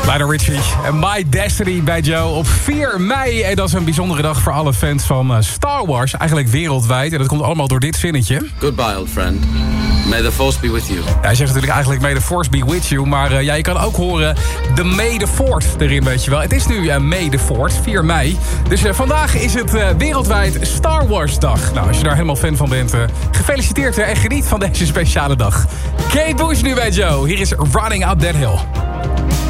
Lionel Richie en My Destiny bij Joe op 4 mei. En dat is een bijzondere dag voor alle fans van Star Wars. Eigenlijk wereldwijd. En dat komt allemaal door dit zinnetje. Goodbye, old friend. May the force be with you. Ja, hij zegt natuurlijk eigenlijk May the force be with you. Maar je kan ook horen de May the Fourth erin, weet je wel. Het is nu May the Fourth, 4 mei. Dus vandaag is het wereldwijd Star Wars dag. Nou, als je daar helemaal fan van bent, gefeliciteerd en geniet van deze speciale dag. Kate Bush nu bij Joe. Hier is Running Up That Hill.